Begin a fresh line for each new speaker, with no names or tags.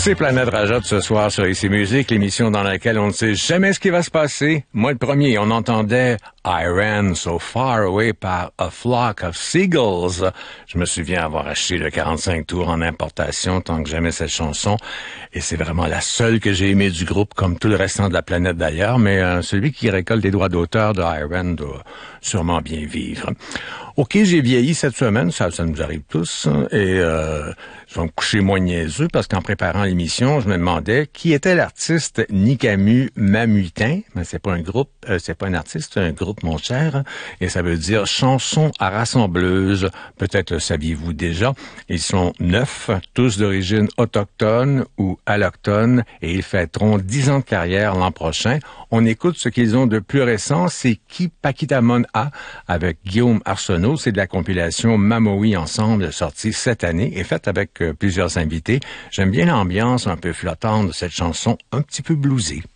C'est Planète Rajotte ce soir sur ICI Musique, l'émission dans laquelle on ne sait jamais ce qui va se passer. Moi, le premier, on entendait I Ran So Far Away par A Flock of Seagulls. Je me souviens avoir acheté le 45 tours en importation tant que j'aimais cette chanson. Et c'est vraiment la seule que j'ai aimée du groupe, comme tout le restant de la planète d'ailleurs. Mais celui qui récolte les droits d'auteur de I Ran doit sûrement bien vivre. OK, j'ai vieilli cette semaine, ça nous arrive tous, et je vais me coucher moins niaiseux parce qu'en préparant l'émission, je me demandais qui était l'artiste Nikamu Mamutin. Mais c'est pas un groupe, c'est pas un artiste, c'est un groupe, mon cher, et ça veut dire chanson à rassembleuse. Peut-être le saviez-vous déjà. Ils sont 9, tous d'origine autochtone ou allochtone, et ils fêteront 10 ans de carrière l'an prochain. On écoute ce qu'ils ont de plus récent, c'est Ki Pakitamon A avec Guillaume Arsenault. C'est de la compilation Mamoï Ensemble, sortie cette année et faite avec plusieurs invités. J'aime bien l'ambiance un peu flottante de cette chanson, un petit peu bluesée.